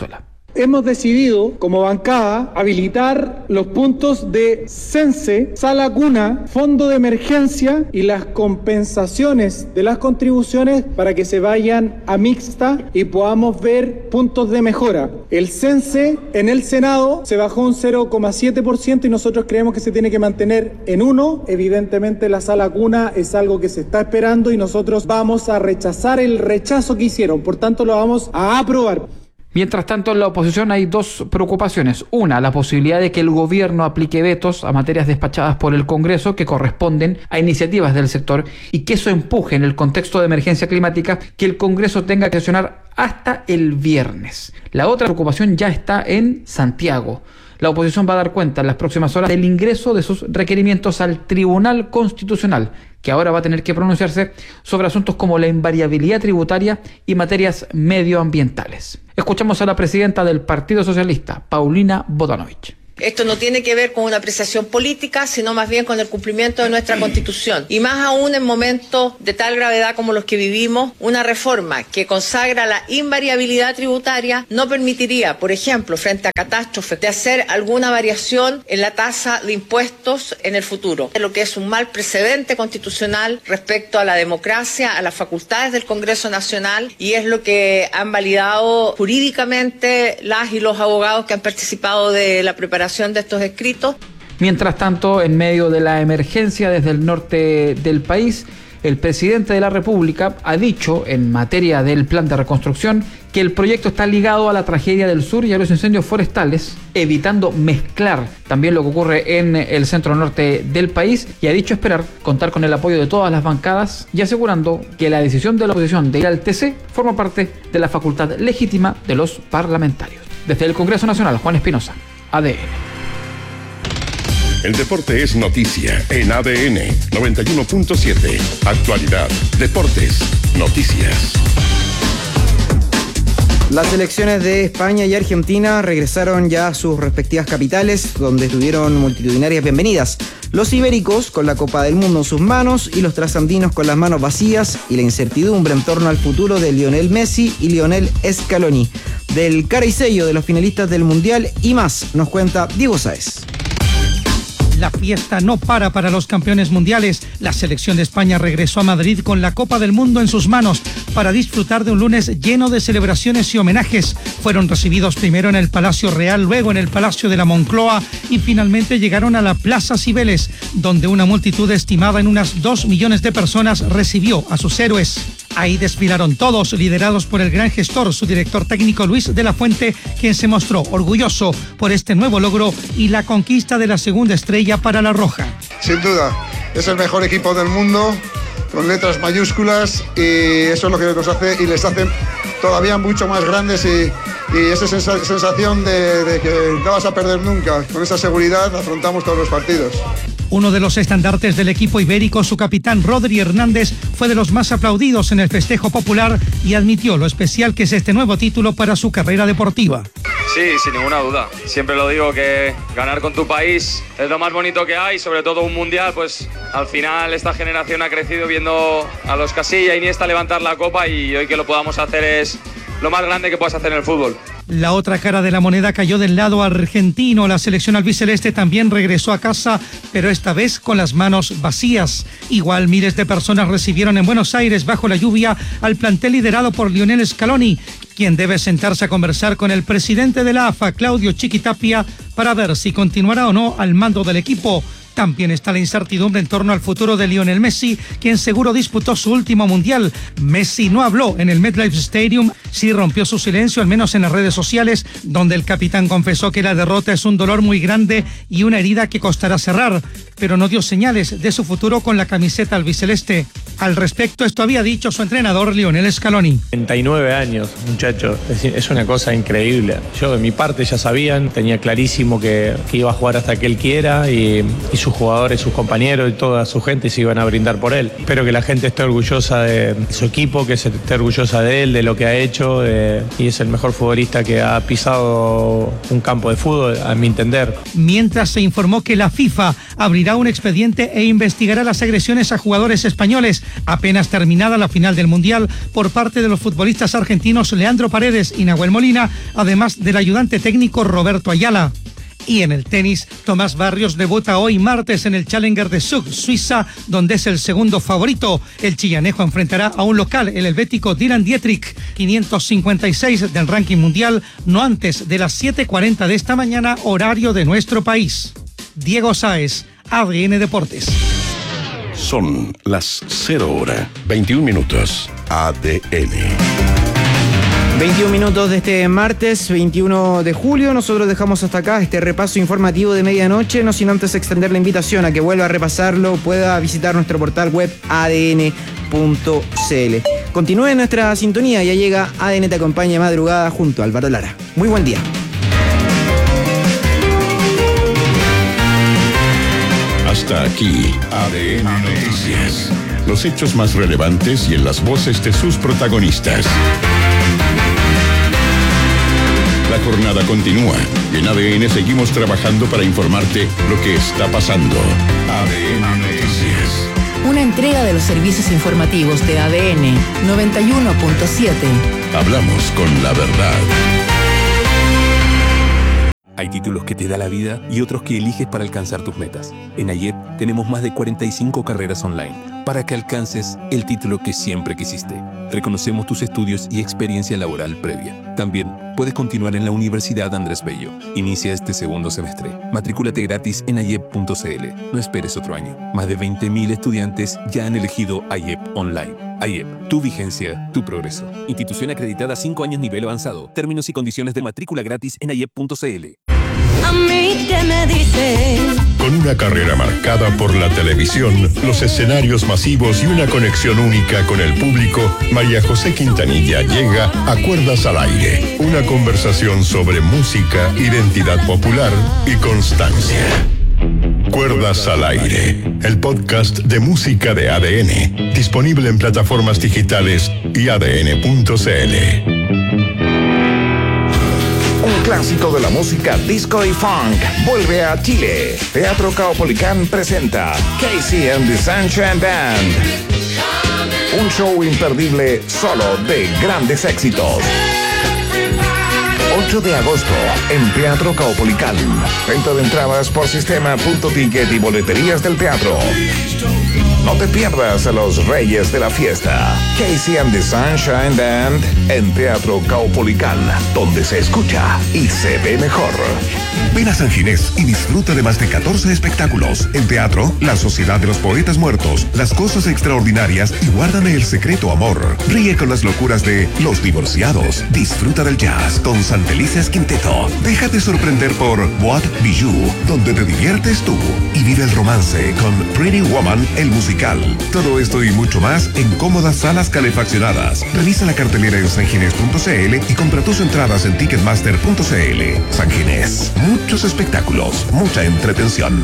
Hemos decidido, como bancada, habilitar los puntos de CENSE, Sala Cuna, Fondo de Emergencia y las compensaciones de las contribuciones para que se vayan a mixta y podamos ver puntos de mejora. El CENSE en el Senado se bajó un 0,7% y nosotros creemos que se tiene que mantener en 1%. Evidentemente la Sala Cuna es algo que se está esperando y nosotros vamos a rechazar el rechazo que hicieron, por tanto lo vamos a aprobar. Mientras tanto, en la oposición hay dos preocupaciones. Una, la posibilidad de que el gobierno aplique vetos a materias despachadas por el Congreso que corresponden a iniciativas del sector y que eso empuje en el contexto de emergencia climática que el Congreso tenga que sesionar hasta el viernes. La otra preocupación ya está en Santiago. La oposición va a dar cuenta en las próximas horas del ingreso de sus requerimientos al Tribunal Constitucional, que ahora va a tener que pronunciarse sobre asuntos como la invariabilidad tributaria y materias medioambientales. Escuchamos a la presidenta del Partido Socialista, Paulina Bodanovich. Esto no tiene que ver con una apreciación política, sino más bien con el cumplimiento de nuestra Constitución. Y más aún en momentos de tal gravedad como los que vivimos, una reforma que consagra la invariabilidad tributaria no permitiría, por ejemplo, frente a catástrofes, de hacer alguna variación en la tasa de impuestos en el futuro. Lo que es un mal precedente constitucional respecto a la democracia, a las facultades del Congreso Nacional, y es lo que han validado jurídicamente las y los abogados que han participado de la preparación de estos escritos. Mientras tanto, en medio de la emergencia desde el norte del país, el presidente de la República ha dicho en materia del plan de reconstrucción que el proyecto está ligado a la tragedia del sur y a los incendios forestales, evitando mezclar también lo que ocurre en el centro norte del país, y ha dicho esperar contar con el apoyo de todas las bancadas y asegurando que la decisión de la oposición de ir al TC forma parte de la facultad legítima de los parlamentarios. Desde el Congreso Nacional, Juan Espinosa, ADN. El deporte es noticia en ADN 91.7. Actualidad, deportes, noticias. Las selecciones de España y Argentina regresaron ya a sus respectivas capitales, donde tuvieron multitudinarias bienvenidas. Los ibéricos con la Copa del Mundo en sus manos y los trasandinos con las manos vacías y la incertidumbre en torno al futuro de Lionel Messi y Lionel Scaloni. Del cara y sello de los finalistas del Mundial y más, nos cuenta Diego Sáez. La fiesta no para los campeones mundiales. La selección de España regresó a Madrid con la Copa del Mundo en sus manos para disfrutar de un lunes lleno de celebraciones y homenajes. Fueron recibidos primero en el Palacio Real, luego en el Palacio de la Moncloa y finalmente llegaron a la Plaza Cibeles, donde una multitud estimada en unas 2 millones de personas recibió a sus héroes. Ahí desfilaron todos, liderados por el gran gestor, su director técnico Luis de la Fuente, quien se mostró orgulloso por este nuevo logro y la conquista de la segunda estrella para la Roja. Sin duda, es el mejor equipo del mundo, con letras mayúsculas, y eso es lo que nos hace y les hace todavía mucho más grandes y esa sensación de que no vas a perder nunca. Con esa seguridad afrontamos todos los partidos. Uno de los estandartes del equipo ibérico, su capitán Rodri Hernández, fue de los más aplaudidos en el festejo popular y admitió lo especial que es este nuevo título para su carrera deportiva. Sí, sin ninguna duda. Siempre lo digo que ganar con tu país es lo más bonito que hay, sobre todo un mundial, pues al final esta generación ha crecido viendo a los Casilla y Iniesta levantar la copa y hoy que lo podamos hacer es lo más grande que puedas hacer en el fútbol. La otra cara de la moneda cayó del lado argentino. La selección albiceleste también regresó a casa, pero esta vez con las manos vacías. Igual miles de personas recibieron en Buenos Aires bajo la lluvia al plantel liderado por Lionel Scaloni, quien debe sentarse a conversar con el presidente de la AFA, Claudio Chiquitapia, para ver si continuará o no al mando del equipo. También está la incertidumbre en torno al futuro de Lionel Messi, quien seguro disputó su último mundial. Messi no habló en el MetLife Stadium, sí rompió su silencio, al menos en las redes sociales, donde el capitán confesó que la derrota es un dolor muy grande y una herida que costará cerrar, pero no dio señales de su futuro con la camiseta albiceleste. Al respecto, esto había dicho su entrenador Lionel Scaloni. 39 años, muchacho, es una cosa increíble. Yo de mi parte ya sabían, tenía clarísimo que iba a jugar hasta que él quiera y sus jugadores, sus compañeros y toda su gente se iban a brindar por él. Espero que la gente esté orgullosa de su equipo, que se esté orgullosa de él, de lo que ha hecho, y es el mejor futbolista que ha pisado un campo de fútbol, a mi entender. Mientras se informó que la FIFA abrirá un expediente e investigará las agresiones a jugadores españoles Apenas terminada la final del Mundial por parte de los futbolistas argentinos Leandro Paredes y Nahuel Molina, además del ayudante técnico Roberto Ayala. Y en el tenis, Tomás Barrios debuta hoy martes en el Challenger de Zug, Suiza, donde es el segundo favorito. El chillanejo enfrentará a un local, el helvético Dylan Dietrich, 556 del ranking mundial, no antes de las 7:40 de esta mañana, horario de nuestro país. Diego Sáez, ADN Deportes. Son las 0:21. ADN. 21 minutos de este martes 21 de julio. Nosotros dejamos hasta acá este repaso informativo de medianoche, no sin antes extender la invitación a que vuelva a repasarlo, pueda visitar nuestro portal web adn.cl. Continúe en nuestra sintonía, ya llega ADN Te Acompaña de Madrugada junto a Álvaro Lara. Muy buen día. Hasta aquí, ADN Noticias. Los hechos más relevantes y en las voces de sus protagonistas. La jornada continúa y en ADN seguimos trabajando para informarte lo que está pasando. ADN Noticias. Una entrega de los servicios informativos de ADN 91.7. Hablamos con la verdad. Hay títulos que te da la vida y otros que eliges para alcanzar tus metas. En AYEP tenemos más de 45 carreras online para que alcances el título que siempre quisiste. Reconocemos tus estudios y experiencia laboral previa. También puedes continuar en la Universidad Andrés Bello. Inicia este segundo semestre. Matrículate gratis en ayep.cl. No esperes otro año. Más de 20.000 estudiantes ya han elegido AYEP Online. AYEP, tu vigencia, tu progreso. Institución acreditada 5 años nivel avanzado. Términos y condiciones de matrícula gratis en ayep.cl. A mí que me dices. Con una carrera marcada por la televisión, los escenarios masivos y una conexión única con el público, María José Quintanilla llega a Cuerdas al Aire. Una conversación sobre música, identidad popular y constancia. Cuerdas al Aire, el podcast de música de ADN, disponible en plataformas digitales y adn.cl. Un clásico de la música disco y funk vuelve a Chile. Teatro Caupolicán presenta Casey and the Sunshine Band. Un show imperdible solo de grandes éxitos. 8 de agosto en Teatro Caupolicán. Venta de entradas por sistema.ticket y boleterías del teatro. No te pierdas a los reyes de la fiesta. Casey and the Sunshine Band en Teatro Caupolicán, donde se escucha y se ve mejor. Ven a San Ginés y disfruta de más de 14 espectáculos. En teatro, La Sociedad de los Poetas Muertos, Las Cosas Extraordinarias y Guárdame el Secreto Amor. Ríe con las locuras de Los Divorciados. Disfruta del jazz con Santelices Quinteto. Déjate sorprender por What Bijou, donde te diviertes tú. Y vive el romance con Pretty Woman, el musical. Todo esto y mucho más en cómodas salas calefaccionadas. Revisa la cartelera en sanginés.cl y compra tus entradas en ticketmaster.cl. San Ginés. Muchos espectáculos, mucha entretención.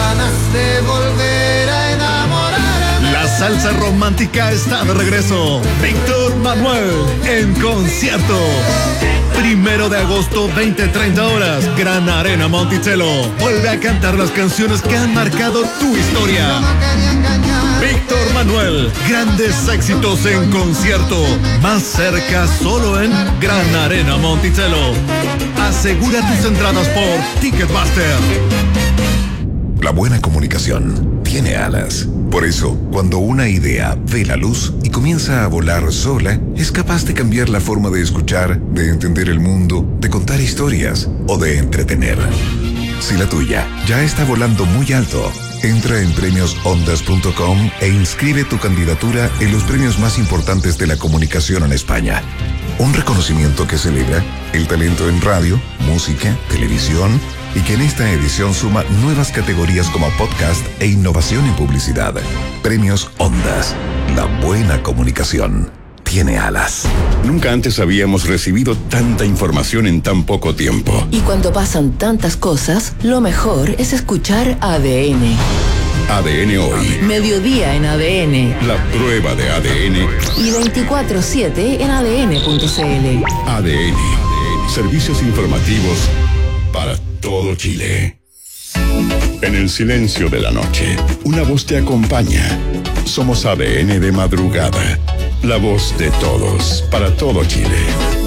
La salsa romántica está de regreso. Víctor Manuel en concierto. 1 de agosto, 20-30 horas. Gran Arena Monticello. Vuelve a cantar las canciones que han marcado tu historia. Víctor Manuel, grandes éxitos en concierto. Más cerca solo en Gran Arena Monticello. Asegura tus entradas por Ticketmaster. La buena comunicación tiene alas. Por eso, cuando una idea ve la luz y comienza a volar sola, es capaz de cambiar la forma de escuchar, de entender el mundo, de contar historias o de entretener. Si la tuya ya está volando muy alto, entra en premiosondas.com e inscribe tu candidatura en los premios más importantes de la comunicación en España. Un reconocimiento que celebra el talento en radio, música, televisión y que en esta edición suma nuevas categorías como podcast e innovación en publicidad. Premios Ondas. La buena comunicación tiene alas. Nunca antes habíamos recibido tanta información en tan poco tiempo. Y cuando pasan tantas cosas, lo mejor es escuchar ADN. ADN Hoy. Mediodía en ADN. La prueba de ADN. Y 24/7 en ADN.cl. ADN. Servicios informativos para todo Chile. En el silencio de la noche, una voz te acompaña. Somos ADN de madrugada. La voz de todos, para todo Chile.